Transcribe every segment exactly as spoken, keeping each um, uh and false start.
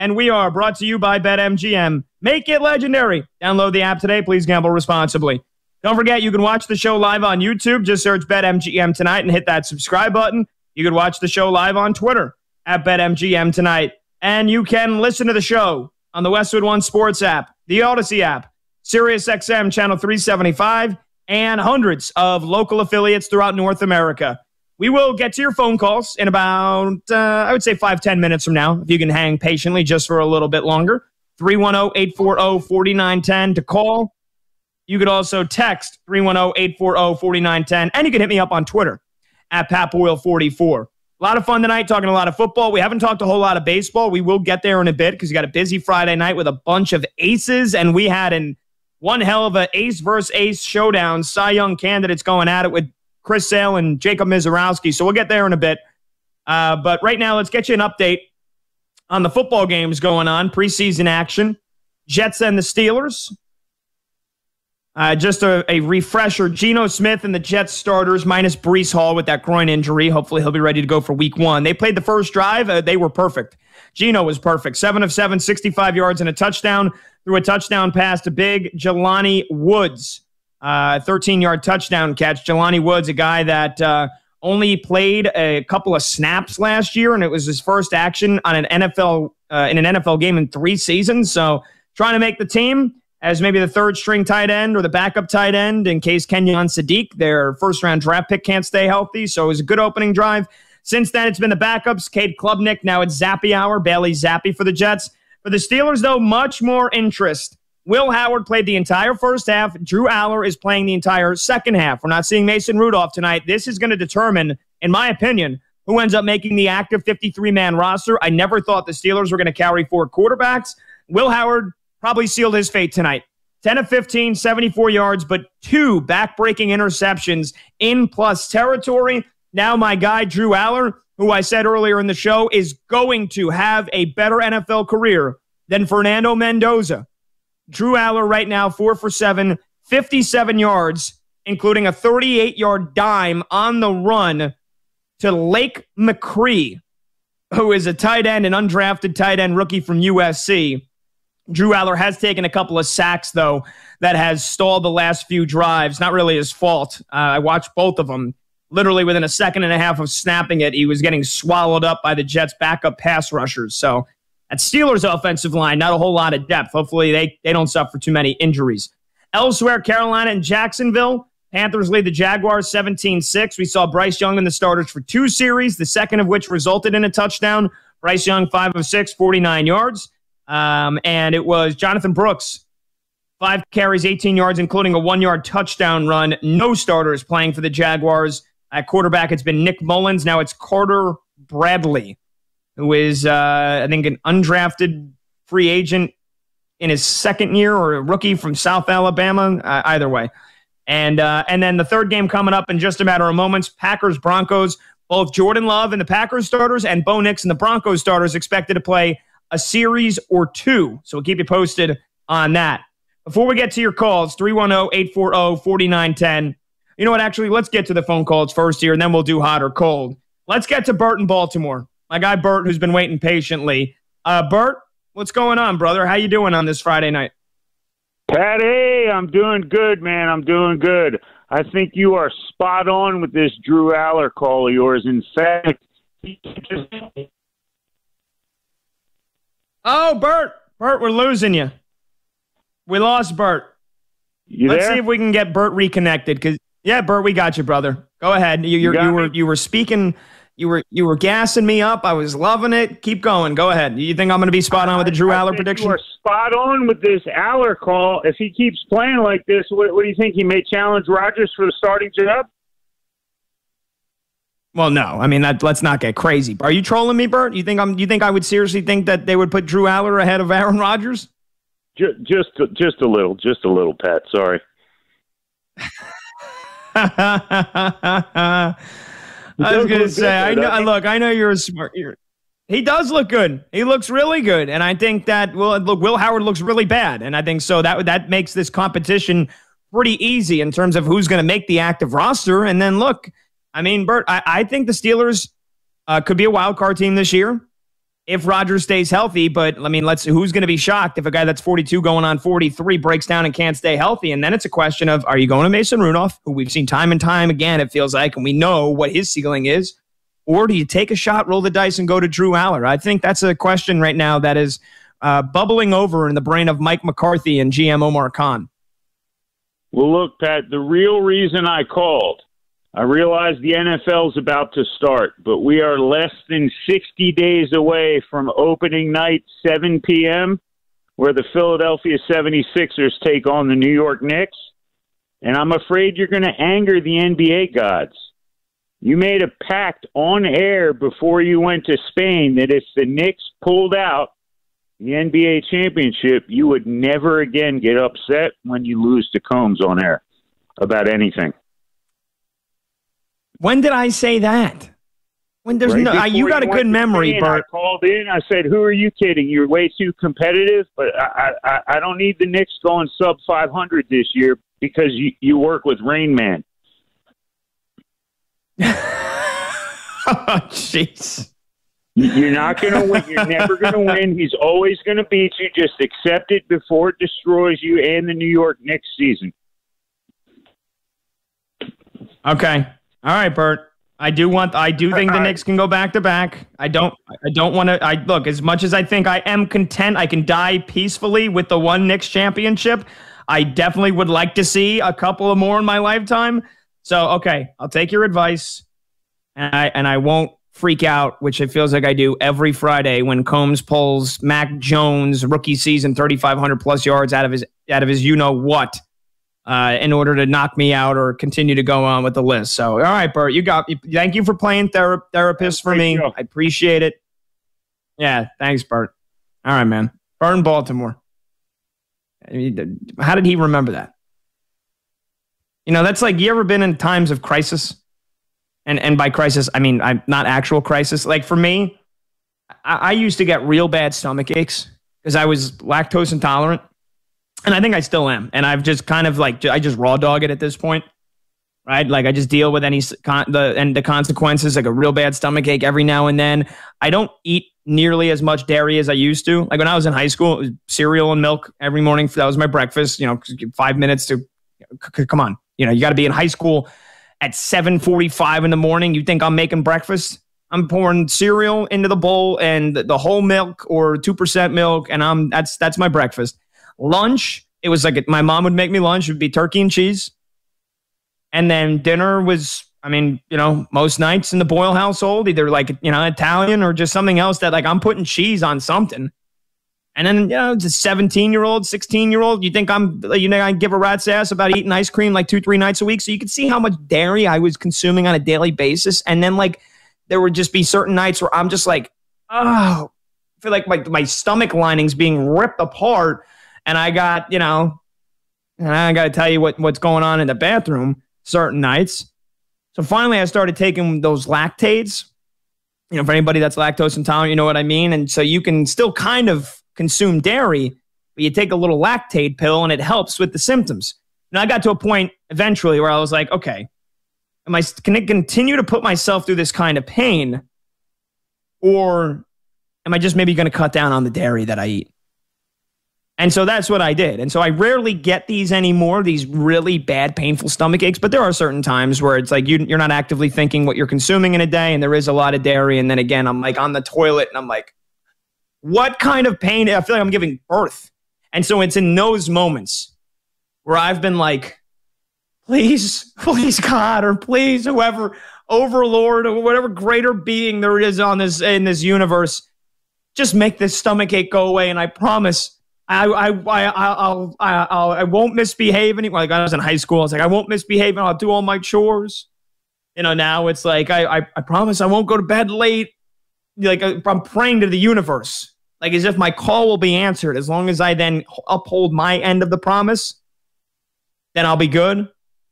and we are brought to you by BetMGM. Make it legendary. Download the app today. Please gamble responsibly. Don't forget, you can watch the show live on YouTube. Just search BetMGM Tonight and hit that subscribe button. You can watch the show live on Twitter at BetMGM Tonight. And you can listen to the show on the Westwood One Sports app, the Odyssey app, SiriusXM Channel three seventy-five, and hundreds of local affiliates throughout North America. We will get to your phone calls in about, uh, I would say, five, ten minutes from now, if you can hang patiently just for a little bit longer. three one zero, eight four zero, four nine one zero to call. You could also text three one zero, eight four zero, four nine one zero, and you can hit me up on Twitter at Pat Boyle forty-four. A lot of fun tonight, talking a lot of football. We haven't talked a whole lot of baseball. We will get there in a bit because you got a busy Friday night with a bunch of aces, and we had an one hell of a ace versus ace showdown. Cy Young candidates going at it with Chris Sale and Jacob Mizorowski. So we'll get there in a bit. Uh, but right now, let's get you an update on the football games going on, preseason action. Jets and the Steelers. Uh, just a, a refresher, Geno Smith and the Jets starters minus Breece Hall with that groin injury. Hopefully he'll be ready to go for week one. They played the first drive. Uh, they were perfect. Geno was perfect. seven of seven, sixty-five yards and a touchdown. Threw a touchdown pass to big Jelani Woods. Uh, thirteen-yard touchdown catch. Jelani Woods, a guy that uh, only played a couple of snaps last year, and it was his first action on an N F L uh, in an N F L game in three seasons. So trying to make the team as maybe the third-string tight end or the backup tight end in case Kenyon Sadiq, their first-round draft pick, can't stay healthy. So it was a good opening drive. Since then, it's been the backups. Cade Klubnik, now it's Zappe hour. Bailey Zappe for the Jets. For the Steelers, though, much more interest. Will Howard played the entire first half. Drew Aller is playing the entire second half. We're not seeing Mason Rudolph tonight. This is going to determine, in my opinion, who ends up making the active fifty-three man roster. I never thought the Steelers were going to carry four quarterbacks. Will Howard probably sealed his fate tonight. ten of fifteen, seventy-four yards, but two back-breaking interceptions in plus territory. Now my guy, Drew Aller, who I said earlier in the show, is going to have a better N F L career than Fernando Mendoza. Drew Aller right now, four for seven, fifty-seven yards, including a thirty-eight-yard dime on the run to Lake McCree, who is a tight end, an undrafted tight end rookie from U S C. Drew Aller has taken a couple of sacks, though, that has stalled the last few drives. Not really his fault. Uh, I watched both of them. Literally within a second and a half of snapping it, he was getting swallowed up by the Jets' backup pass rushers. So at Steelers' offensive line, not a whole lot of depth. Hopefully they, they don't suffer too many injuries. Elsewhere, Carolina and Jacksonville. Panthers lead the Jaguars seventeen six. We saw Bryce Young in the starters for two series, the second of which resulted in a touchdown. Bryce Young, five of six, forty-nine yards. Um, and it was Jonathan Brooks, five carries, eighteen yards, including a one-yard touchdown run. No starters playing for the Jaguars. At quarterback, it's been Nick Mullins. Now it's Carter Bradley, who is, uh, I think, an undrafted free agent in his second year or a rookie from South Alabama. Uh, either way. And uh, and then the third game coming up in just a matter of moments, Packers-Broncos. Both Jordan Love and the Packers starters and Bo Nix and the Broncos starters expected to play a series or two. So we'll keep you posted on that. Before we get to your calls, three one zero, eight four zero, four nine one zero. You know what, actually, let's get to the phone calls first here, and then we'll do hot or cold. Let's get to Bert in Baltimore. My guy Bert, who's been waiting patiently. Uh, Bert, what's going on, brother? How you doing on this Friday night? Patty, I'm doing good, man. I'm doing good. I think you are spot on with this Drew Aller call of yours. In fact, he just... Oh, Bert. Bert, we're losing you. We lost Bert. You Let's there? see if we can get Bert reconnected. Cause yeah, Bert, we got you, brother. Go ahead. You, you, You you were me? you were speaking. You were you were gassing me up. I was loving it. Keep going. Go ahead. You think I'm going to be spot on with the Drew I Aller think prediction? You are spot on with this Aller call. If he keeps playing like this, what, what do you think? He may challenge Rodgers for the starting job? Well, no. I mean, that, let's not get crazy. Are you trolling me, Bert? You think I'm? You think I would seriously think that they would put Drew Aller ahead of Aaron Rodgers? Just, just, just a little, just a little, Pat. Sorry. I was going to say, I know. Look, I know you're a smart. You're, he does look good. He looks really good, and I think that well, look, Will Howard looks really bad, and I think so that that makes this competition pretty easy in terms of who's going to make the active roster. And then look, I mean, Bert, I, I think the Steelers uh, could be a wild card team this year. if Rodgers stays healthy. But I mean, let's who's going to be shocked if a guy that's forty-two going on forty-three breaks down and can't stay healthy? And then it's a question of, are you going to Mason Rudolph, who we've seen time and time again, it feels like, and we know what his ceiling is, or do you take a shot, roll the dice, and go to Drew Aller? I think that's a question right now that is uh, bubbling over in the brain of Mike McCarthy and G M Omar Khan. Well, look, Pat, the real reason I called, I realize the N F L is about to start, but we are less than sixty days away from opening night, seven p.m., where the Philadelphia seventy-sixers take on the New York Knicks. And I'm afraid you're going to anger the N B A gods. You made a pact on air before you went to Spain that if the Knicks pulled out the N B A championship, you would never again get upset when you lose to Combs on air about anything. When did I say that? When there's right no, uh, you got you a good memory, Spain, Bert. I called in. I said, "Who are you kidding? You're way too competitive." But I, I, I don't need the Knicks going sub five hundred this year because you, you work with Rain Man. Oh, jeez. You're not going to win. You're never going to win. He's always going to beat you. Just accept it before it destroys you and the New York Knicks season. Okay. All right, Bert. I do want. I do think the Knicks can go back to back. I don't. I don't want to. I look, as much as I think I am content, I can die peacefully with the one Knicks championship. I definitely would like to see a couple of more in my lifetime. So, okay, I'll take your advice, and I and I won't freak out, which it feels like I do every Friday when Combs pulls Mac Jones rookie season thirty-five hundred plus yards out of his out of his you know what. Uh, in order to knock me out or continue to go on with the list. So, all right, Bert, you got. Thank you for playing thera- therapist for me. I appreciate it. Yeah, thanks, Bert. All right, man. Bert in Baltimore. How did he remember that? You know, that's like, you ever been in times of crisis? And and by crisis, I mean I'm not actual crisis. Like for me, I, I used to get real bad stomach aches because I was lactose intolerant. And I think I still am. And I've just kind of like, I just raw dog it at this point, right? Like I just deal with any, con- the and the consequences, like a real bad stomach ache every now and then. I don't eat nearly as much dairy as I used to. Like when I was in high school, it was cereal and milk every morning. That was my breakfast, you know, five minutes to, c- come on. You know, you got to be in high school at seven forty-five in the morning. You think I'm making breakfast? I'm pouring cereal into the bowl and the whole milk or two percent milk. And I'm, that's, that's my breakfast. Lunch, it was like my mom would make me lunch. It would be turkey and cheese. And then dinner was, I mean, you know, most nights in the Boyle household, either like, you know, Italian or just something else that like I'm putting cheese on something. And then, you know, it's a seventeen-year-old, sixteen-year-old. You think I'm, you know, I give a rat's ass about eating ice cream like two, three nights a week. So you can see how much dairy I was consuming on a daily basis. And then like there would just be certain nights where I'm just like, oh, I feel like my, my stomach lining's being ripped apart. And I got, you know, and I got to tell you what, what's going on in the bathroom certain nights. So finally, I started taking those Lactates. You know, for anybody that's lactose intolerant, you know what I mean? And so you can still kind of consume dairy, but you take a little Lactate pill and it helps with the symptoms. And I got to a point eventually where I was like, okay, am I, can I continue to put myself through this kind of pain? Or am I just maybe going to cut down on the dairy that I eat? And so that's what I did. And so I rarely get these anymore, these really bad, painful stomach aches. But there are certain times where it's like you, you're not actively thinking what you're consuming in a day. And there is a lot of dairy. And then again, I'm like on the toilet and I'm like, what kind of pain? I feel like I'm giving birth. And so it's in those moments where I've been like, please, please, God, or please, whoever, overlord, or whatever greater being there is on this in this universe, just make this stomach ache go away. And I promise I, I, I, I'll, I'll, I won't misbehave anymore. Like I was in high school, I was like, I won't misbehave and I'll do all my chores. You know, now it's like, I, I, I promise I won't go to bed late. Like I'm praying to the universe, like as if my call will be answered. As long as I then uphold my end of the promise, then I'll be good.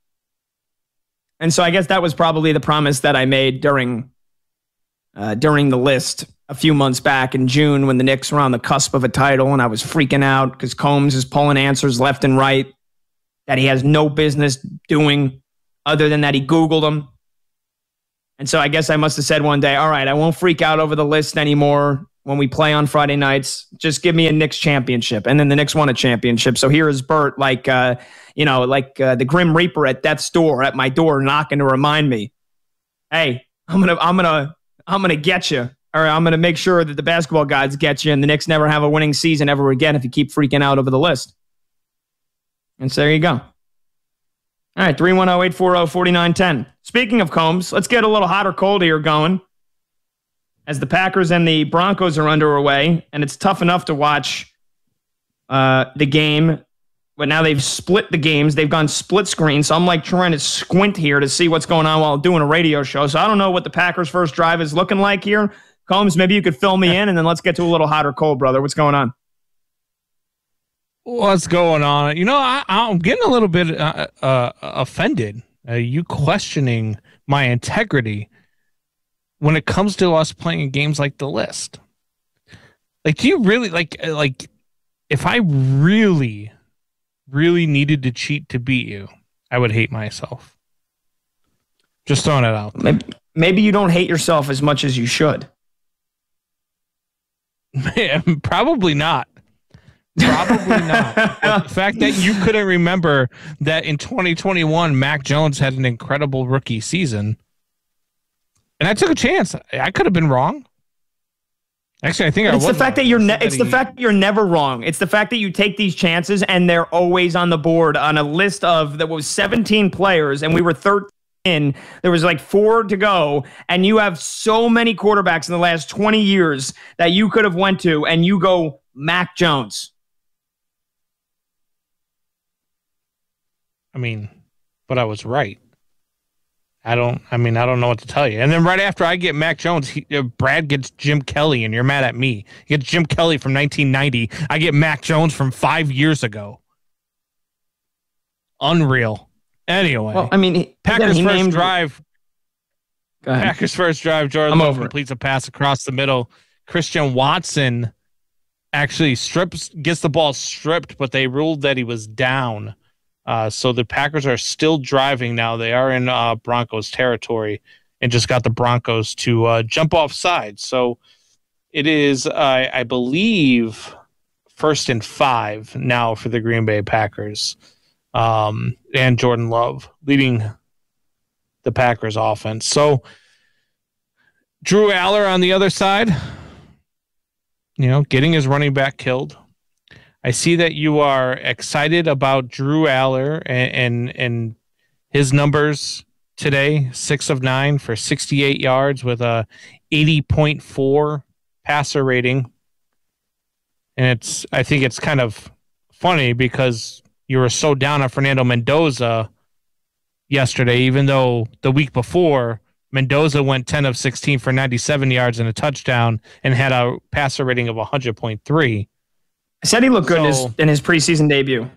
And so I guess that was probably the promise that I made during, uh, during the list a few months back in June when the Knicks were on the cusp of a title and I was freaking out because Combs is pulling answers left and right that he has no business doing other than that he Googled them. And so I guess I must have said one day, all right, I won't freak out over the list anymore when we play on Friday nights. Just give me a Knicks championship. And then the Knicks won a championship. So here is Bert, like, uh, you know, like uh, the Grim Reaper at death's door, at my door, knocking to remind me, hey, I'm going to, I'm going to, I'm going to get you. Or I'm going to make sure that the basketball gods get you and the Knicks never have a winning season ever again if you keep freaking out over the list. And so there you go. All right, three one zero, eight four zero, four nine one zero. Speaking of Combs, let's get a little hot or cold here going as the Packers and the Broncos are underway, and it's tough enough to watch uh, the game, but now they've split the games. They've gone split screen, so I'm like trying to squint here to see what's going on while doing a radio show. So I don't know what the Packers' first drive is looking like here. Combs, maybe you could fill me in, and then let's get to a little hot or cold, brother. What's going on? What's going on? You know, I, I'm getting a little bit uh, uh, offended. Uh, you questioning my integrity when it comes to us playing games like the list. Like, do you really like like if I really, really needed to cheat to beat you, I would hate myself. Just throwing it out. Maybe, maybe you don't hate yourself as much as you should. Probably not. Probably not. The fact that you couldn't remember that in twenty twenty-one, Mac Jones had an incredible rookie season, and I took a chance. I could have been wrong. Actually, I think I it's was. the fact wrong. that you're. Ne- that it's he, the fact that you're never wrong. It's the fact that you take these chances and they're always on the board on a list of that was seventeen players, and we were thirteen. There was like four to go, and you have so many quarterbacks in the last twenty years that you could have went to, and you go Mac Jones. I mean, but I was right. I don't. I mean, I don't know what to tell you. And then right after I get Mac Jones, he, uh, Brad gets Jim Kelly, and you're mad at me. You get Jim Kelly from nineteen ninety. I get Mac Jones from five years ago. Unreal. Anyway, well, I mean, he, Packers he first named, drive. Go ahead. Packers first drive. Jordan I'm Love over completes a pass across the middle. Christian Watson actually strips, gets the ball stripped, but they ruled that he was down. Uh, so the Packers are still driving now. They are in uh, Broncos territory and just got the Broncos to uh, jump off sides. So it is, uh, I believe, first and five now for the Green Bay Packers. Um, and Jordan Love leading the Packers offense. So Drew Aller on the other side, you know, getting his running back killed. I see that you are excited about Drew Aller and, and, and his numbers today, six of nine for sixty-eight yards with a eighty point four passer rating. And it's, I think it's kind of funny because you were so down on Fernando Mendoza yesterday, even though the week before Mendoza went ten of sixteen for ninety-seven yards and a touchdown and had a passer rating of one hundred point three. I said he looked good so, in, his, in his preseason debut.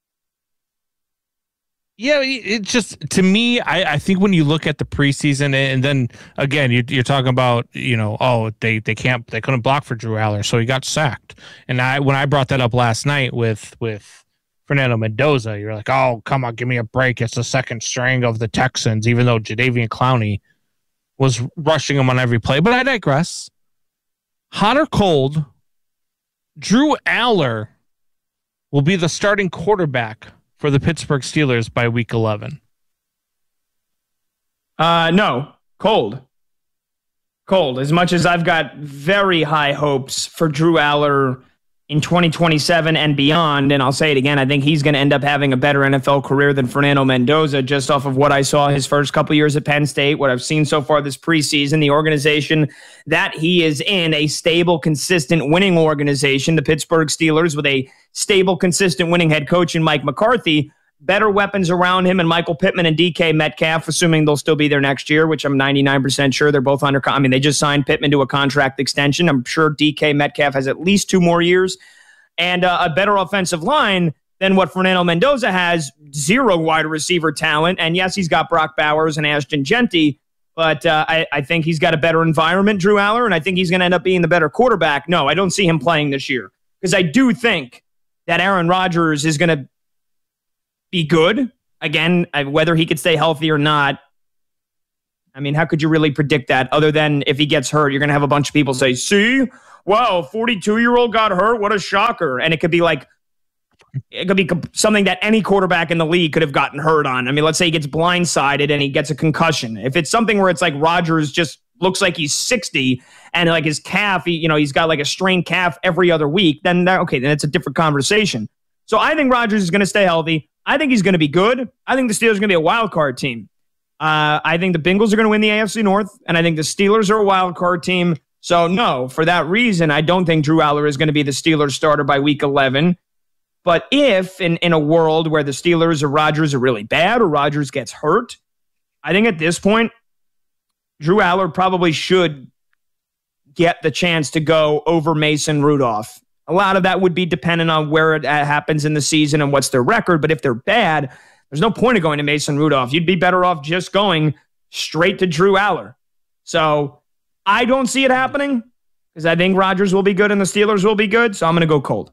Yeah, it just, to me, I, I think when you look at the preseason, and then again, you, you're talking about, you know, oh, they they can't, they couldn't block for Drew Aller, so he got sacked. And I when I brought that up last night with with Fernando Mendoza, you're like, oh, come on, give me a break. It's the second string of the Texans, even though Jadeveon Clowney was rushing him on every play. But I digress. Hot or cold, Drew Aller will be the starting quarterback for the Pittsburgh Steelers by week eleven. Uh, no, cold. Cold. As much as I've got very high hopes for Drew Aller in twenty twenty-seven and beyond, and I'll say it again, I think he's going to end up having a better N F L career than Fernando Mendoza just off of what I saw his first couple years at Penn State, what I've seen so far this preseason, the organization that he is in, a stable, consistent winning organization, the Pittsburgh Steelers with a stable, consistent winning head coach in Mike McCarthy, better weapons around him and Michael Pittman and D K Metcalf, assuming they'll still be there next year, which I'm ninety-nine percent sure they're both under. I mean, they just signed Pittman to a contract extension. I'm sure D K Metcalf has at least two more years and uh, a better offensive line than what Fernando Mendoza has. Zero wide receiver talent. And yes, he's got Brock Bowers and Ashton Genty, but uh, I, I think he's got a better environment, Drew Aller, and I think he's going to end up being the better quarterback. No, I don't see him playing this year because I do think that Aaron Rodgers is going to be good. Again, whether he could stay healthy or not, I mean, how could you really predict that other than if he gets hurt, you're going to have a bunch of people say, see, whoa, forty-two-year-old got hurt. What a shocker. And it could be like, it could be something that any quarterback in the league could have gotten hurt on. I mean, let's say he gets blindsided and he gets a concussion. If it's something where it's like Rodgers just looks like he's sixty and like his calf, he, you know, he's got like a strained calf every other week, then that, okay, then it's a different conversation. So I think Rodgers is going to stay healthy. I think he's going to be good. I think the Steelers are going to be a wild card team. Uh, I think the Bengals are going to win the A F C North, and I think the Steelers are a wild card team. So no, for that reason, I don't think Drew Aller is going to be the Steelers starter by week eleven. But if in, in a world where the Steelers or Rodgers are really bad or Rodgers gets hurt, I think at this point, Drew Aller probably should get the chance to go over Mason Rudolph. A lot of that would be dependent on where it happens in the season and what's their record. But if they're bad, there's no point of going to Mason Rudolph. You'd be better off just going straight to Drew Aller. So I don't see it happening because I think Rodgers will be good and the Steelers will be good. So I'm going to go cold.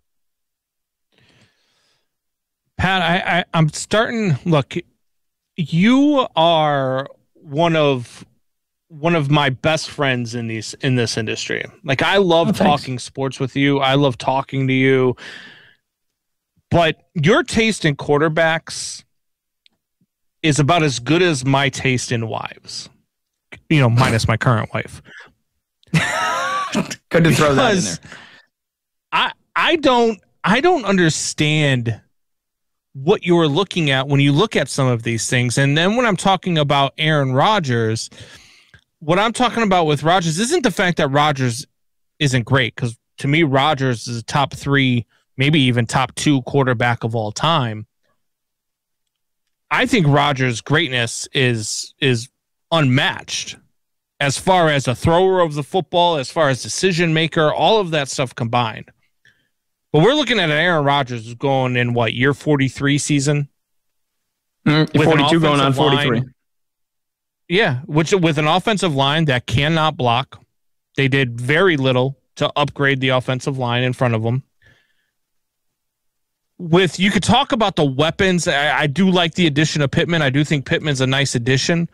Pat, I, I, I'm starting. Look, you are one of one of my best friends in these in this industry. Like, I love oh, talking sports with you. I love talking to you. But your taste in quarterbacks is about as good as my taste in wives. You know, minus my current wife. Good to throw that in there. I I don't I don't understand what you were looking at when you look at some of these things. And then when I'm talking about Aaron Rodgers, what I'm talking about with Rodgers isn't the fact that Rodgers isn't great, because to me, Rodgers is a top three, maybe even top two quarterback of all time. I think Rodgers' greatness is is unmatched as far as a thrower of the football, as far as decision maker, all of that stuff combined. But we're looking at an Aaron Rodgers who's going in what, year forty-three season? Mm, forty-two going on forty-three. Line, yeah, which with an offensive line that cannot block. They did very little to upgrade the offensive line in front of them. With you could talk about the weapons. I, I do like the addition of Pittman. I do think Pittman's a nice addition.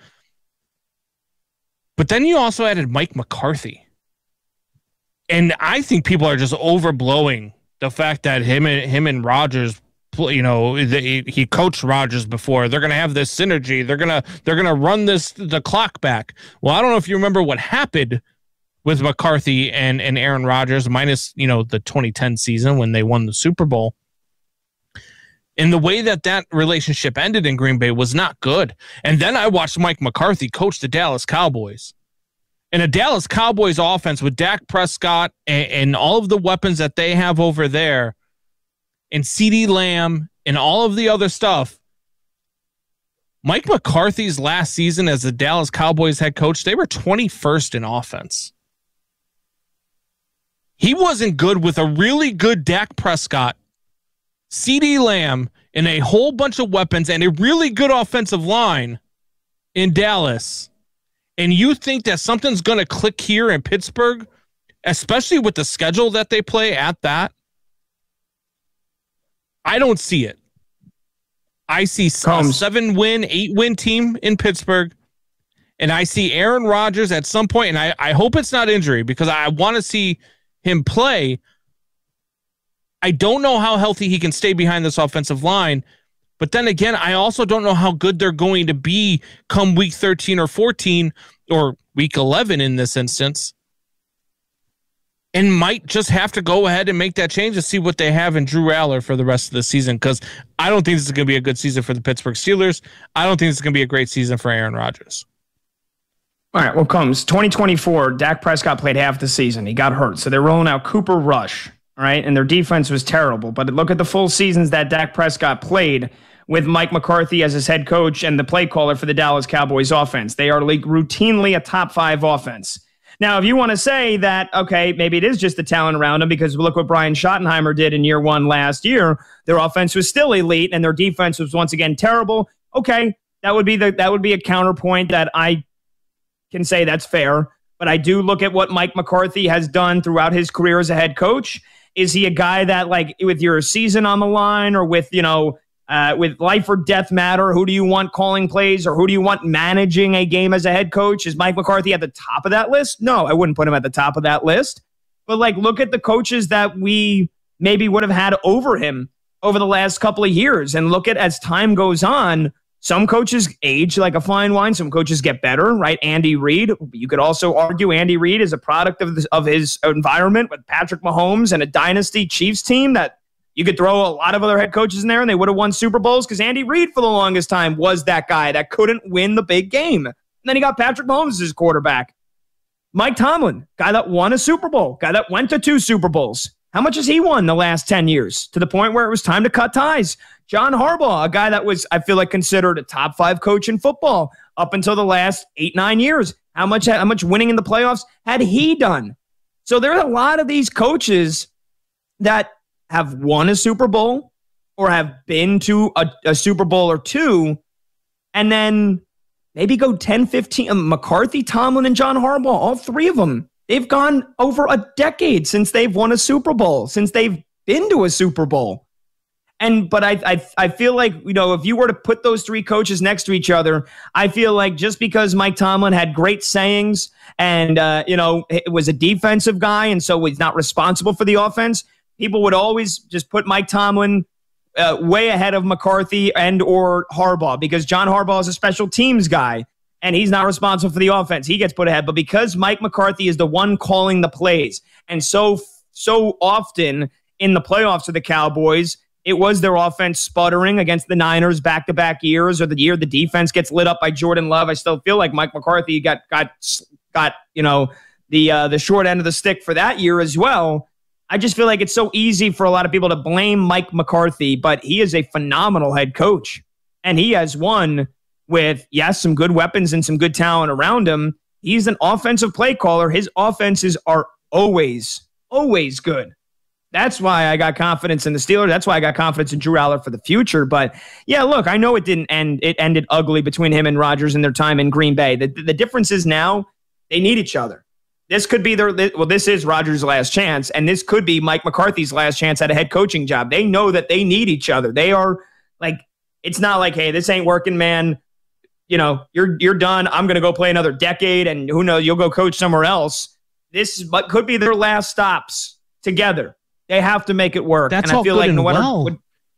But then you also added Mike McCarthy. And I think people are just overblowing the fact that him and him and Rodgers, you know, they, he coached Rodgers before. They're going to have this synergy. They're going to they're going to run this the clock back. Well, I don't know if you remember what happened with McCarthy and and Aaron Rodgers, minus, you know, the twenty ten season when they won the Super Bowl. And the way that that relationship ended in Green Bay was not good. And then I watched Mike McCarthy coach the Dallas Cowboys. And a Dallas Cowboys offense with Dak Prescott and, and all of the weapons that they have over there, and CeeDee Lamb and all of the other stuff. Mike McCarthy's last season as the Dallas Cowboys head coach, they were twenty-first in offense. He wasn't good with a really good Dak Prescott, CeeDee Lamb, and a whole bunch of weapons and a really good offensive line in Dallas. And you think that something's going to click here in Pittsburgh, especially with the schedule that they play at that? I don't see it. I see a seven-win, eight-win team in Pittsburgh, and I see Aaron Rodgers at some point, and I, I hope it's not injury because I want to see him play. I don't know how healthy he can stay behind this offensive line, but then again, I also don't know how good they're going to be come week thirteen or fourteen or week eleven in this instance, and might just have to go ahead and make that change to see what they have in Drew Aller for the rest of the season, because I don't think this is going to be a good season for the Pittsburgh Steelers. I don't think this is going to be a great season for Aaron Rodgers. All right, well, comes twenty twenty-four, Dak Prescott played half the season. He got hurt, so they're rolling out Cooper Rush, all right, and their defense was terrible. But look at the full seasons that Dak Prescott played with Mike McCarthy as his head coach and the play caller for the Dallas Cowboys offense. They are like routinely a top five offense. Now, if you want to say that, okay, maybe it is just the talent around them, because look what Brian Schottenheimer did in year one last year. Their offense was still elite and their defense was once again terrible. Okay, that would be the that would be a counterpoint that I can say that's fair. But I do look at what Mike McCarthy has done throughout his career as a head coach. Is he a guy that, like, with your season on the line or with, you know, Uh, with life or death matter, who do you want calling plays or who do you want managing a game as a head coach? Is Mike McCarthy at the top of that list? No, I wouldn't put him at the top of that list. but like, look at the coaches that we maybe would have had over him over the last couple of years. And look at, as time goes on, some coaches age like a fine wine. Some coaches get better, right? Andy Reid. You could also argue Andy Reid is a product of, this, of his environment with Patrick Mahomes and a dynasty Chiefs team that you could throw a lot of other head coaches in there and they would have won Super Bowls, because Andy Reid for the longest time was that guy that couldn't win the big game. And then he got Patrick Mahomes as his quarterback. Mike Tomlin, guy that won a Super Bowl, guy that went to two Super Bowls. How much has he won the last ten years to the point where it was time to cut ties? John Harbaugh, a guy that was, I feel like, considered a top five coach in football up until the last eight, nine years. How much, how much winning in the playoffs had he done? So there are a lot of these coaches that have won a Super Bowl or have been to a, a Super Bowl or two, and then maybe go ten, fifteen. Um, McCarthy, Tomlin, and John Harbaugh, all three of them, they've gone over a decade since they've won a Super Bowl, since they've been to a Super Bowl. And but I, I I feel like, you know, if you were to put those three coaches next to each other, I feel like just because Mike Tomlin had great sayings and, uh, you know, it was a defensive guy and so he's not responsible for the offense, people would always just put Mike Tomlin uh, way ahead of McCarthy and or Harbaugh, because John Harbaugh is a special teams guy and he's not responsible for the offense. He gets put ahead. But because Mike McCarthy is the one calling the plays, and so, so often in the playoffs of the Cowboys, it was their offense sputtering against the Niners back-to-back years, or the year the defense gets lit up by Jordan Love. I still feel like Mike McCarthy got, got, got you know, the uh, the short end of the stick for that year as well. I just feel like it's so easy for a lot of people to blame Mike McCarthy, but he is a phenomenal head coach. And he has won with, yes, some good weapons and some good talent around him. He's an offensive play caller. His offenses are always, always good. That's why I got confidence in the Steelers. That's why I got confidence in Drew Aller for the future. But, yeah, look, I know it didn't end. It ended ugly between him and Rodgers in their time in Green Bay. The, the difference is now they need each other. This could be their, well, this is Rodgers' last chance, and this could be Mike McCarthy's last chance at a head coaching job. They know that they need each other. They are like, it's not like, hey, this ain't working, man. You know, you're you're done. I'm going to go play another decade, and who knows, you'll go coach somewhere else. This could be their last stops together. They have to make it work. That's and all I feel good like and no matter well. what,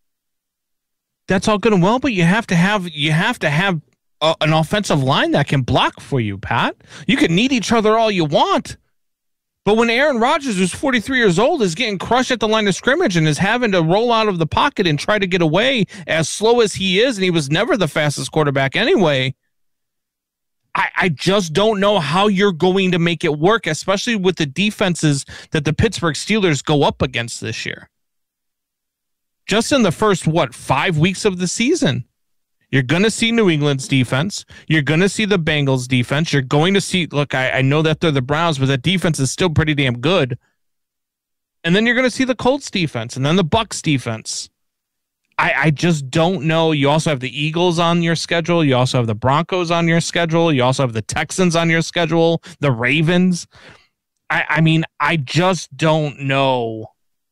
That's all good and well, but you have to have you have to have a, an offensive line that can block for you, Pat. You can need each other all you want, but when Aaron Rodgers, who's forty-three years old, is getting crushed at the line of scrimmage and is having to roll out of the pocket and try to get away as slow as he is, and he was never the fastest quarterback anyway, I, I just don't know how you're going to make it work, especially with the defenses that the Pittsburgh Steelers go up against this year. Just in the first, what, five weeks of the season, you're going to see New England's defense. You're going to see the Bengals defense. You're going to see, look, I, I know that they're the Browns, but that defense is still pretty damn good. And then you're going to see the Colts defense and then the Bucs defense. I, I just don't know. You also have the Eagles on your schedule. You also have the Broncos on your schedule. You also have the Texans on your schedule, the Ravens. I, I mean, I just don't know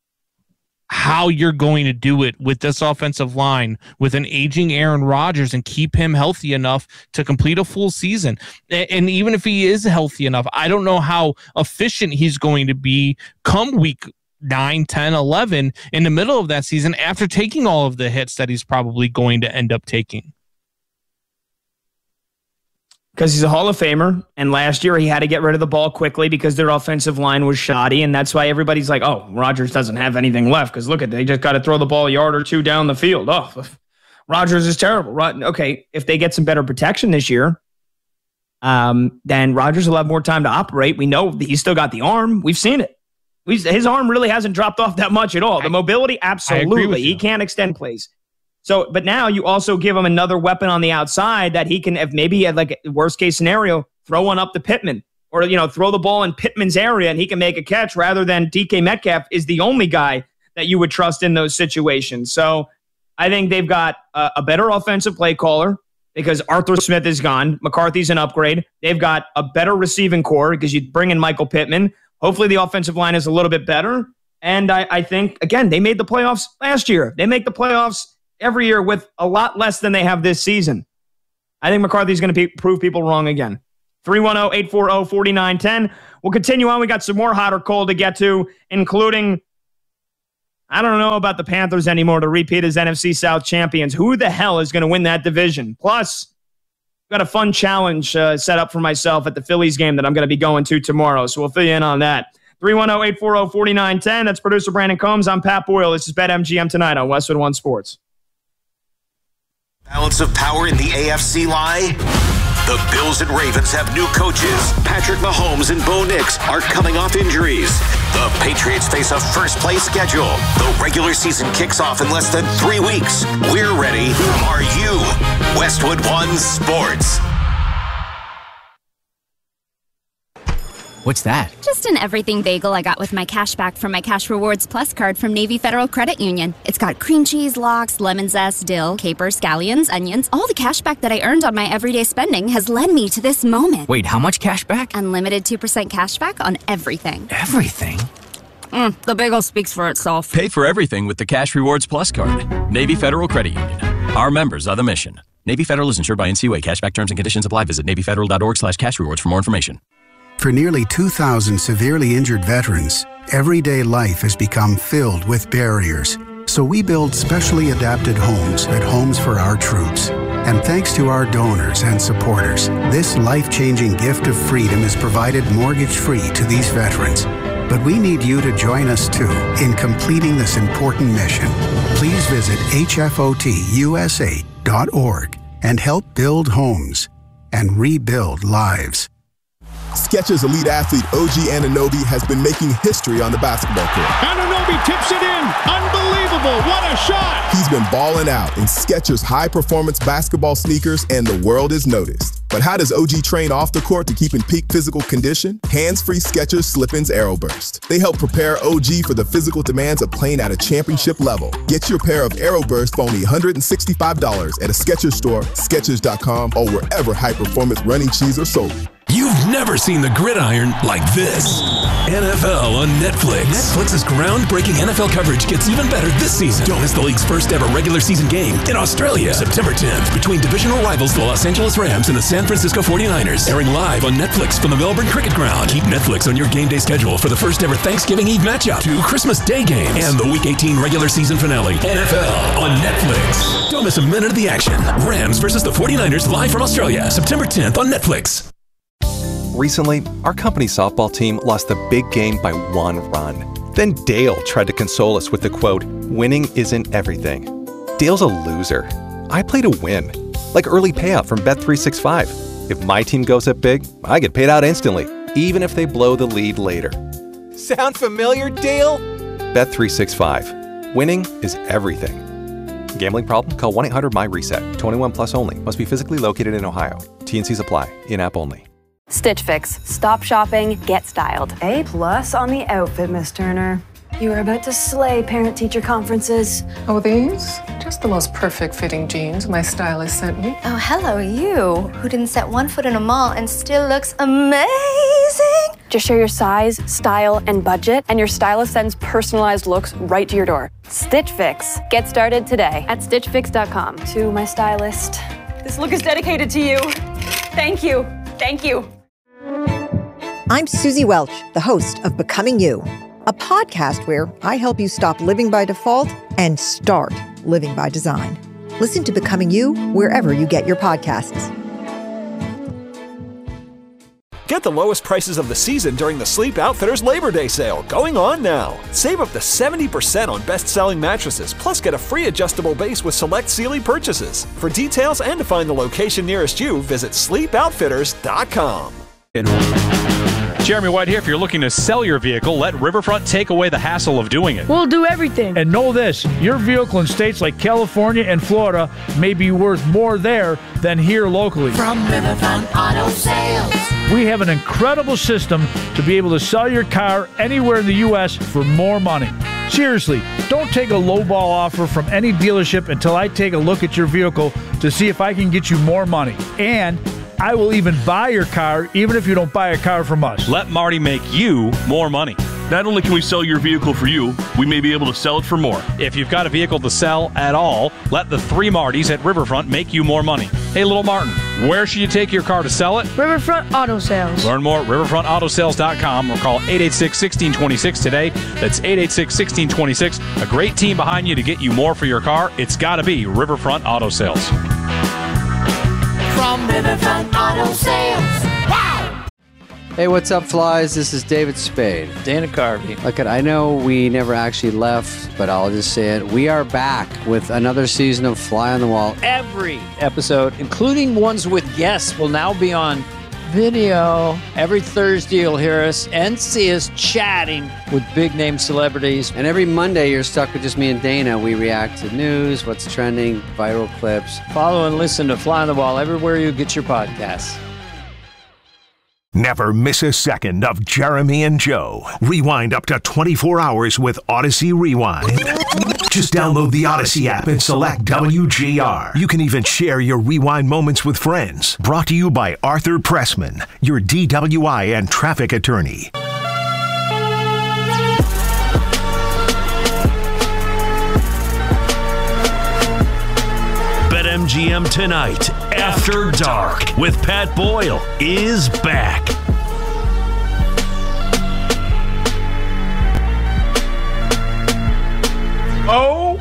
how you're going to do it with this offensive line with an aging Aaron Rodgers and keep him healthy enough to complete a full season. And even if he is healthy enough, I don't know how efficient he's going to be come week nine, ten, eleven in the middle of that season after taking all of the hits that he's probably going to end up taking. Because he's a Hall of Famer, and last year he had to get rid of the ball quickly because their offensive line was shoddy, and that's why everybody's like, oh, Rodgers doesn't have anything left because look at, they just got to throw the ball a yard or two down the field. Oh, Rodgers is terrible. Rod- okay, if they get some better protection this year, um, then Rodgers will have more time to operate. We know he's still got the arm. We've seen it. We've, his arm really hasn't dropped off that much at all. The mobility, absolutely. He can't extend plays. So, but now you also give him another weapon on the outside that he can, if maybe at like a worst case scenario, throw one up to Pittman, or, you know, throw the ball in Pittman's area and he can make a catch rather than D K Metcalf is the only guy that you would trust in those situations. So I think they've got a, a better offensive play caller because Arthur Smith is gone. McCarthy's an upgrade. They've got a better receiving core because you bring in Michael Pittman. Hopefully the offensive line is a little bit better. And I, I think, again, they made the playoffs last year. They make the playoffs every year with a lot less than they have this season. I think McCarthy's going to pe- prove people wrong again. three one zero, eight four zero, four nine one zero. We'll continue on. We got some more hot or cold to get to, including, I don't know about the Panthers anymore to repeat as N F C South champions. Who the hell is going to win that division? Plus, got a fun challenge uh, set up for myself at the Phillies game that I'm going to be going to tomorrow, so we'll fill you in on that. three one zero, eight four zero, four nine one zero. That's producer Brandon Combs. I'm Pat Boyle. This is BetMGM Tonight on Westwood One Sports. Balance of power in the A F C lie? The Bills and Ravens have new coaches. Patrick Mahomes and Bo Nix are coming off injuries. The Patriots face a first-place schedule. The regular season kicks off in less than three weeks. We're ready. Are you? Westwood One Sports. What's that? Just an everything bagel I got with my cash back from my Cash Rewards Plus card from Navy Federal Credit Union. It's got cream cheese, lox, lemon zest, dill, capers, scallions, onions. All the cash back that I earned on my everyday spending has led me to this moment. Wait, how much cash back? Unlimited two percent cash back on everything. Everything? Mm, the bagel speaks for itself. Pay for everything with the Cash Rewards Plus card. Navy Federal Credit Union. Our members are the mission. Navy Federal is insured by N C U A. Cashback terms and conditions apply. Visit NavyFederal.org slash cash rewards for more information. For nearly two thousand severely injured veterans, everyday life has become filled with barriers. So we build specially adapted homes at Homes for Our Troops. And thanks to our donors and supporters, this life-changing gift of freedom is provided mortgage-free to these veterans. But we need you to join us, too, in completing this important mission. Please visit H F O T U S A dot org and help build homes and rebuild lives. Skechers elite athlete O G Anunoby has been making history on the basketball court. Anunoby tips it in. Unbelievable. What a shot. He's been balling out in Skechers high-performance basketball sneakers, and the world is noticed. But how does O G train off the court to keep in peak physical condition? Hands-free Skechers Slip-ins Aeroburst. They help prepare O G for the physical demands of playing at a championship level. Get your pair of Aeroburst for only one hundred sixty-five dollars at a Skechers store, Skechers dot com, or wherever high-performance running shoes are sold. You've never seen the gridiron like this. N F L on Netflix. Netflix's groundbreaking N F L coverage gets even better this season. Don't miss the league's first ever regular season game in Australia, September tenth, between divisional rivals the Los Angeles Rams and the San Francisco forty-niners. Airing live on Netflix from the Melbourne Cricket Ground. Keep Netflix on your game day schedule for the first ever Thanksgiving Eve matchup, two Christmas Day games, and the Week eighteen regular season finale. N F L on Netflix. Don't miss a minute of the action. Rams versus the forty-niners live from Australia, September tenth on Netflix. Recently, our company's softball team lost the big game by one run. Then Dale tried to console us with the quote, "Winning isn't everything." Dale's a loser. I play to win. Like early payout from Bet three sixty-five. If my team goes up big, I get paid out instantly, even if they blow the lead later. Sound familiar, Dale? Bet three sixty-five. Winning is everything. Gambling problem? Call one eight hundred M Y reset. twenty-one plus only. Must be physically located in Ohio. T and Cs apply. In-app only. Stitch Fix. Stop shopping, get styled. A plus on the outfit, Miss Turner. You are about to slay parent-teacher conferences. Oh, these? Just the most perfect fitting jeans my stylist sent me. Oh, hello, you, who didn't set one foot in a mall and still looks amazing. Just share your size, style, and budget, and your stylist sends personalized looks right to your door. Stitch Fix. Get started today at stitch fix dot com. To my stylist, this look is dedicated to you. Thank you. Thank you. I'm Susie Welch, the host of Becoming You, a podcast where I help you stop living by default and start living by design. Listen to Becoming You wherever you get your podcasts. Get the lowest prices of the season during the Sleep Outfitters Labor Day sale, going on now. Save up to seventy percent on best-selling mattresses, plus get a free adjustable base with select Sealy purchases. For details and to find the location nearest you, visit sleep outfitters dot com. Jeremy White here. If you're looking to sell your vehicle, let Riverfront take away the hassle of doing it. We'll do everything. And know this, your vehicle in states like California and Florida may be worth more there than here locally. From Riverfront Auto Sales. We have an incredible system to be able to sell your car anywhere in the U S for more money. Seriously, don't take a lowball offer from any dealership until I take a look at your vehicle to see if I can get you more money. And I will even buy your car, even if you don't buy a car from us. Let Marty make you more money. Not only can we sell your vehicle for you, we may be able to sell it for more. If you've got a vehicle to sell at all, let the three Martys at Riverfront make you more money. Hey, little Martin, Where should you take your car to sell it? Riverfront Auto Sales. Learn more at riverfront auto sales dot com or call eight eight six, one six two six today. That's eight eight six, one six two six. A great team behind you to get you more for your car. It's got to be Riverfront Auto Sales. From Riverfront Auto Sales. Wow! Hey, what's up, flies? This is David Spade. Dana Carvey. Look, I know we never actually left, but I'll just say it. We are back with another season of Fly on the Wall. Every episode, including ones with guests, will now be on video. Every Thursday, you'll hear us and see us chatting with big-name celebrities. And every Monday, you're stuck with just me and Dana. We react to news, what's trending, viral clips. Follow and listen to Fly on the Wall everywhere you get your podcasts. Never miss a second of Jeremy and Joe. Rewind up to twenty-four hours with Odyssey Rewind. Just download the Odyssey app and select W G R. You can even share your rewind moments with friends. Brought to you by Arthur Pressman, your D W I and traffic attorney. BetMGM Tonight, After Dark, with Pat Boyle, is back. Oh,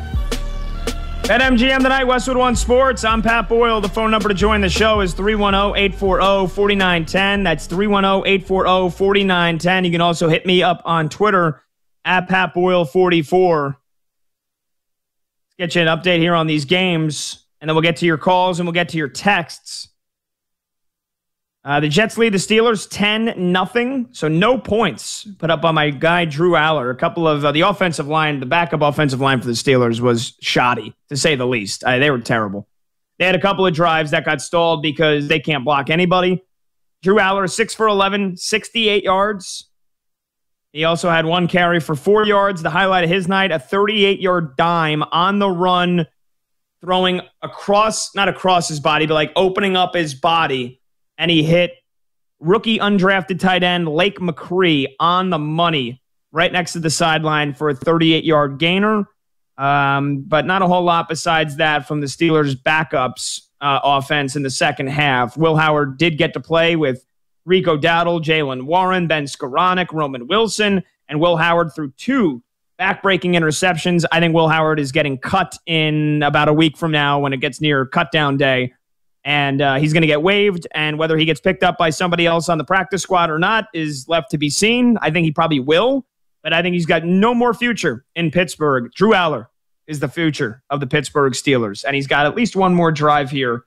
BetMGM Tonight, Westwood One Sports. I'm Pat Boyle. The phone number to join the show is three one zero, eight four zero, four nine one zero. That's three one zero, eight four zero, four nine one zero. You can also hit me up on Twitter at Pat Boyle forty-four. Let's get you an update here on these games. And then we'll get to your calls and we'll get to your texts. Uh, the Jets lead the Steelers ten nothing. So no points put up by my guy, Drew Aller. A couple of uh, the offensive line, the backup offensive line for the Steelers was shoddy, to say the least. Uh, they were terrible. They had a couple of drives that got stalled because they can't block anybody. Drew Aller, six for eleven, sixty-eight yards. He also had one carry for four yards. The highlight of his night, a thirty-eight-yard dime on the run, throwing across, not across his body, but like opening up his body. And he hit rookie undrafted tight end Lake McCree on the money right next to the sideline for a thirty-eight-yard gainer. Um, but not a whole lot besides that from the Steelers' backups uh, offense in the second half. Will Howard did get to play with Rico Dowdle, Jalen Warren, Ben Skoranek, Roman Wilson, and Will Howard threw two back-breaking interceptions. I think Will Howard is getting cut in about a week from now when it gets near cut-down day. And uh, he's going to get waived. And whether he gets picked up by somebody else on the practice squad or not is left to be seen. I think he probably will. But I think he's got no more future in Pittsburgh. Drew Aller is the future of the Pittsburgh Steelers. And he's got at least one more drive here,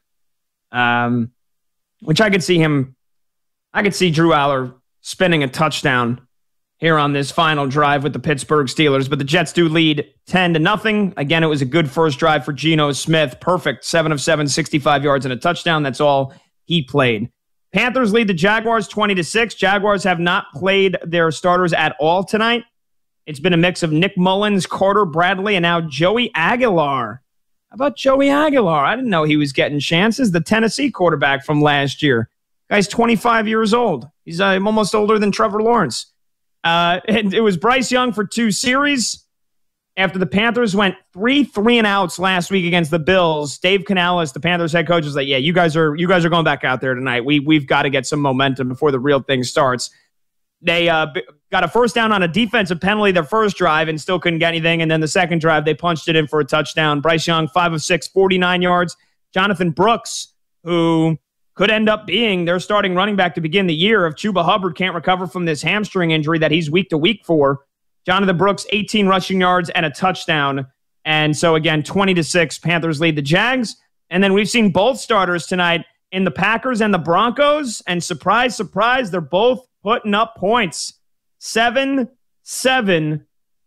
um, which I could see him, I could see Drew Aller spinning a touchdown here on this final drive with the Pittsburgh Steelers. But the Jets do lead ten to nothing. Again, it was a good first drive for Geno Smith. Perfect. seven of seven, sixty-five yards and a touchdown. That's all he played. Panthers lead the Jaguars twenty to six. Jaguars have not played their starters at all tonight. It's been a mix of Nick Mullins, Carter Bradley, and now Joey Aguilar. How about Joey Aguilar? I didn't know he was getting chances. The Tennessee quarterback from last year. Guy's twenty-five years old. He's uh, almost older than Trevor Lawrence. Uh, and it was Bryce Young for two series. After the Panthers went three three and outs last week against the Bills, Dave Canales, the Panthers head coach, was like, "Yeah, you guys are you guys are going back out there tonight. We we've got to get some momentum before the real thing starts." They uh, b- got a first down on a defensive penalty their first drive and still couldn't get anything. And then the second drive, they punched it in for a touchdown. Bryce Young, five of six, forty-nine yards. Jonathan Brooks, who could end up being their starting running back to begin the year if Chuba Hubbard can't recover from this hamstring injury that he's week to week for. Jonathan Brooks, eighteen rushing yards and a touchdown. And so, again, twenty to six, Panthers lead the Jags. And then we've seen both starters tonight in the Packers and the Broncos. And surprise, surprise, they're both putting up points. seven seven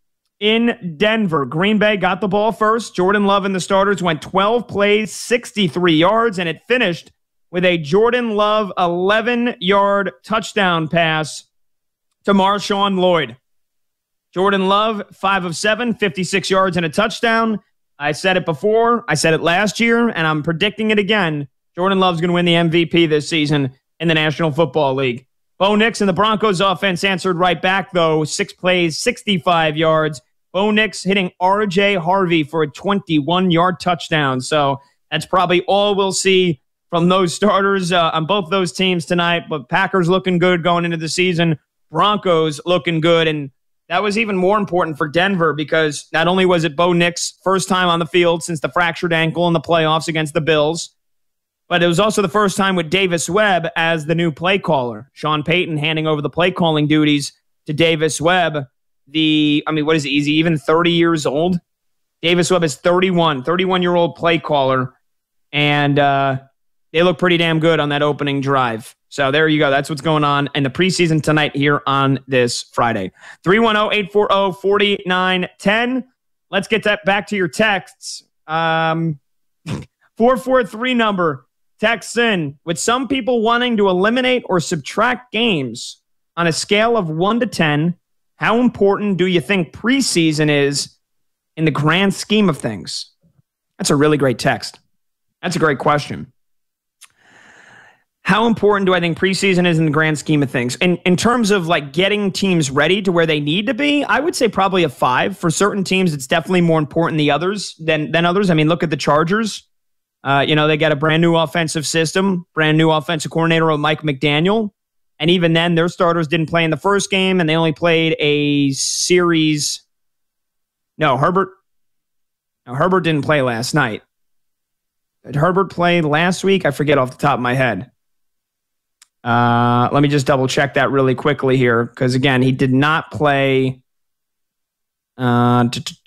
in Denver. Green Bay got the ball first. Jordan Love and the starters went twelve plays, sixty-three yards, and it finished with a Jordan Love eleven-yard touchdown pass to Marshawn Lloyd. Jordan Love, five of seven, fifty-six yards and a touchdown. I said it before. I said it last year, and I'm predicting it again. Jordan Love's going to win the M V P this season in the National Football League. Bo Nix and the Broncos offense answered right back, though. Six plays, sixty-five yards. Bo Nix hitting R J Harvey for a twenty-one-yard touchdown. So that's probably all we'll see from those starters uh, on both those teams tonight. But Packers looking good going into the season. Broncos looking good. And that was even more important for Denver because not only was it Bo Nix' first time on the field since the fractured ankle in the playoffs against the Bills, but it was also the first time with Davis Webb as the new play caller. Sean Payton handing over the play calling duties to Davis Webb. The, I mean, what is he? Is he even thirty years old? Davis Webb is thirty-one, thirty-one-year-old play caller. And uh, they look pretty damn good on that opening drive. So there you go. That's what's going on in the preseason tonight here on this Friday. three one zero, eight four zero, four nine one zero. Let's get that back to your texts. Um, four four three number. Text in. With some people wanting to eliminate or subtract games on a scale of one to ten, how important do you think preseason is in the grand scheme of things? That's a really great text. That's a great question. How important do I think preseason is in the grand scheme of things? In, in terms of like getting teams ready to where they need to be, I would say probably a five. For certain teams, it's definitely more important than others than, than others. I mean, look at the Chargers. Uh, you know, they got a brand new offensive system, brand new offensive coordinator, Mike McDaniel. And even then, their starters didn't play in the first game, and they only played a series. No, Herbert. No, Herbert didn't play last night. Did Herbert play last week? I forget off the top of my head. Uh, let me just double check that really quickly here, because again, he did not play. Uh,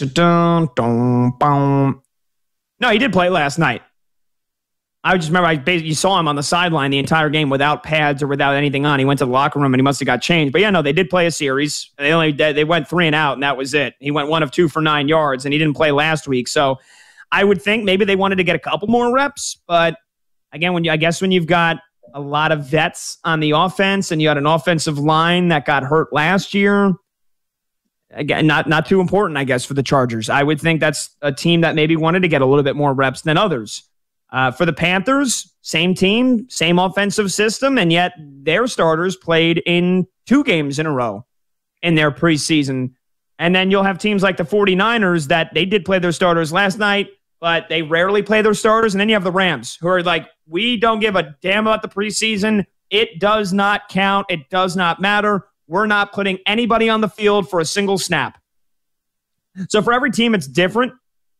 no, he did play last night. I just remember I basically you saw him on the sideline the entire game without pads or without anything on. He went to the locker room and he must have got changed. But yeah, no, they did play a series. They only they went three and out, and that was it. He went one of two for nine yards, and he didn't play last week. So I would think maybe they wanted to get a couple more reps. But again, when you I guess when you've got a lot of vets on the offense and you had an offensive line that got hurt last year, again, not not too important, I guess, for the Chargers. I would think that's a team that maybe wanted to get a little bit more reps than others. Uh, for the Panthers, same team, same offensive system, and yet their starters played in two games in a row in their preseason. And then you'll have teams like the 49ers that they did play their starters last night, but they rarely play their starters. And then you have the Rams, who are like, we don't give a damn about the preseason. It does not count. It does not matter. We're not putting anybody on the field for a single snap. So for every team, it's different.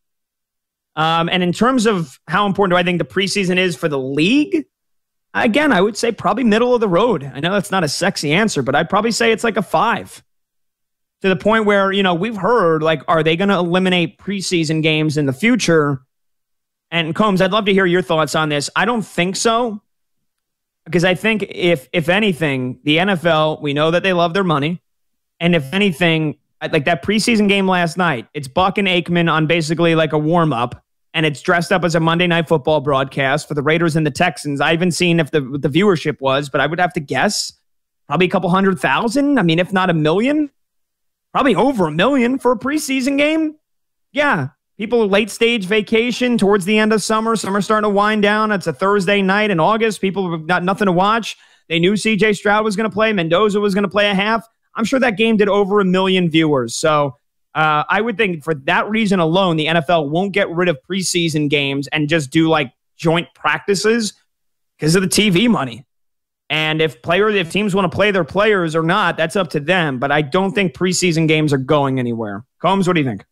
Um, and in terms of how important do I think the preseason is for the league, again, I would say probably middle of the road. I know that's not a sexy answer, but I'd probably say it's like a five. To the point where, you know, we've heard, like, are they going to eliminate preseason games in the future? And Combs, I'd love to hear your thoughts on this. I don't think so. Because I think if if anything, the N F L, we know that they love their money. And if anything, like that preseason game last night, it's Buck and Aikman on basically like a warm-up, and it's dressed up as a Monday Night Football broadcast for the Raiders and the Texans. I haven't seen if the, what the viewership was, but I would have to guess probably a couple hundred thousand. I mean, if not a million, probably over a million for a preseason game. Yeah, people late stage vacation towards the end of summer. Summer's starting to wind down. It's a Thursday night in August. People have got nothing to watch. They knew C J Stroud was going to play. Mendoza was going to play a half. I'm sure that game did over a million viewers. So uh, I would think for that reason alone, the N F L won't get rid of preseason games and just do like joint practices because of the T V money. And if players, if teams want to play their players or not, that's up to them. But I don't think preseason games are going anywhere. Combs, what do you think?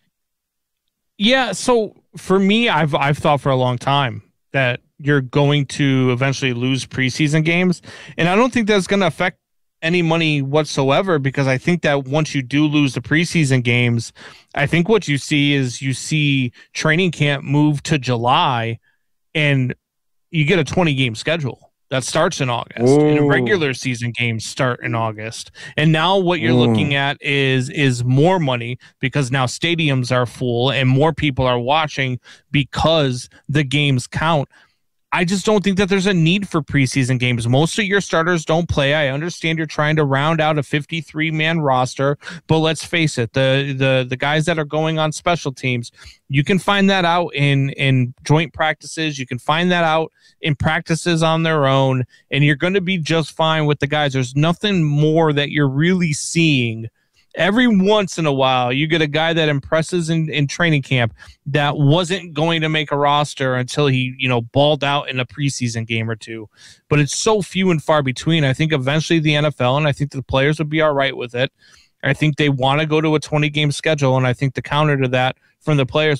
Yeah, so for me, I've I've thought for a long time that you're going to eventually lose preseason games, and I don't think that's going to affect any money whatsoever, because I think that once you do lose the preseason games, I think what you see is you see training camp move to July, and you get a twenty game schedule that starts in August. Ooh. And regular season games start in August. And now what you're Ooh. looking at is is more money, because now stadiums are full and more people are watching because the games count. I just don't think that there's a need for preseason games. Most of your starters don't play. I understand you're trying to round out a fifty-three man roster, but let's face it, the the the guys that are going on special teams, you can find that out in in joint practices. You can find that out in practices on their own, and you're going to be just fine with the guys. There's nothing more that you're really seeing Every once in a while, you get a guy that impresses in, in training camp that wasn't going to make a roster until he, you know, balled out in a preseason game or two. But it's so few and far between. I think eventually the N F L, and I think the players would be all right with it. I think they want to go to a twenty-game schedule, and I think the counter to that from the players